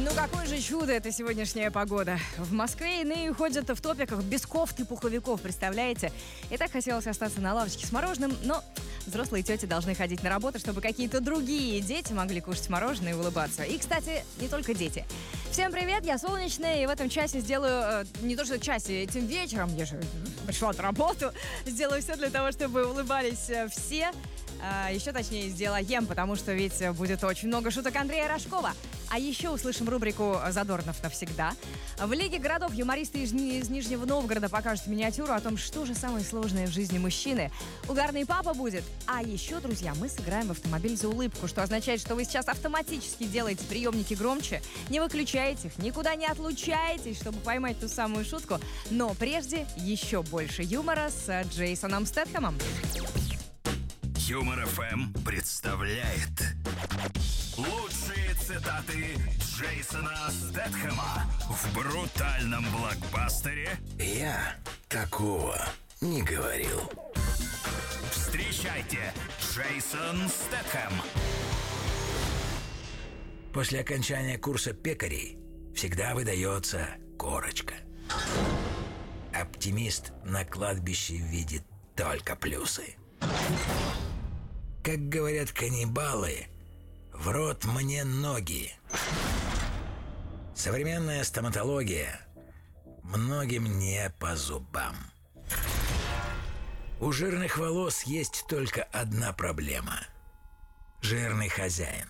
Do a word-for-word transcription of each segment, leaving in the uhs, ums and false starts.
Ну какое же чудо это сегодняшняя погода. В Москве иные ходят в топиках без кофт и пуховиков, представляете? И так хотелось остаться на лавочке с мороженым, но взрослые тети должны ходить на работу, чтобы какие-то другие дети могли кушать мороженое и улыбаться. И, кстати, не только дети. Всем привет, я Солнечная, и в этом часе сделаю, э, не то что часе, этим вечером, я же пришла на работу, сделаю все для того, чтобы улыбались э, все. Э, еще точнее сделаем, потому что ведь будет очень много шуток Андрея Рожкова. А еще услышим рубрику «Задорнов навсегда». В Лиге городов юмористы из, из Нижнего Новгорода покажут миниатюру о том, что же самое сложное в жизни мужчины. Угарный папа будет. А еще, друзья, мы сыграем в автомобиль за улыбку, что означает, что вы сейчас автоматически делаете приемники громче, не выключаете их, никуда не отлучаетесь, чтобы поймать ту самую шутку. Но прежде еще больше юмора с Джейсоном Стэтхэмом. Юмор эф эм представляет лучшие цитаты Джейсона Стэтхэма в брутальном блокбастере «Я такого не говорил». Встречайте, Джейсон Стэтхэм. После окончания курса пекарей всегда выдается корочка. Оптимист на кладбище видит только плюсы. Как говорят каннибалы, в рот мне ноги. Современная стоматология многим не по зубам. У жирных волос есть только одна проблема – жирный хозяин.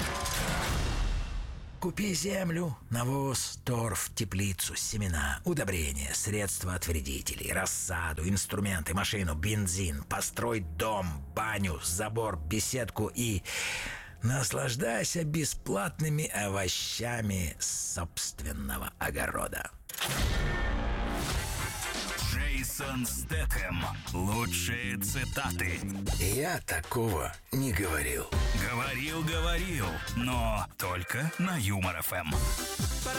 Купи землю, навоз, торф, теплицу, семена, удобрения, средства от вредителей, рассаду, инструменты, машину, бензин, построй дом, баню, забор, беседку и наслаждайся бесплатными овощами собственного огорода. Джейсон Стэтхэм. Лучшие цитаты. Я такого не говорил. Говорил, говорил, но только на Юмор эф эм.